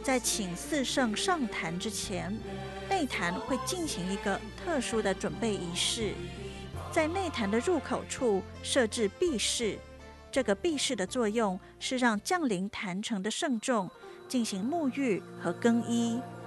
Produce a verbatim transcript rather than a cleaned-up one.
在请四圣上坛之前，内坛会进行一个特殊的准备仪式。在内坛的入口处设置避室，这个避室的作用是让降临坛城的圣众进行沐浴和更衣，